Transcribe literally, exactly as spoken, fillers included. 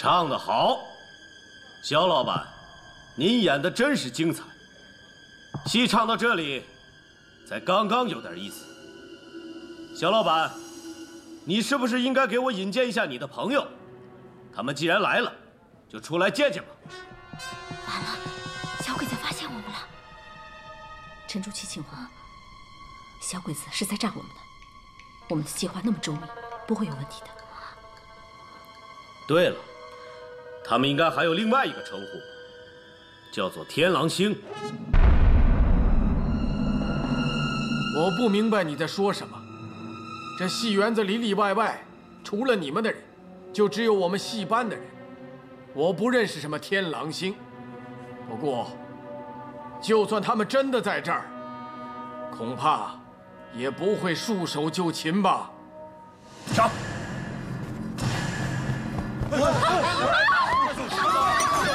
唱得好，肖老板，您演的真是精彩。戏唱到这里，才刚刚有点意思。肖老板，你是不是应该给我引荐一下你的朋友？他们既然来了，就出来见见吧。 完了，小鬼子发现我们了。 沉住气，庆华。小鬼子是在炸我们呢，我们的计划那么周密，不会有问题的。 对了，他们应该还有另外一个称呼，叫做天狼星。 我不明白你在说什么。这戏园子里里外外，除了你们的人，就只有我们戏班的人。我不认识什么天狼星。不过，就算他们真的在这儿，恐怕也不会束手就擒吧。 上！ 啊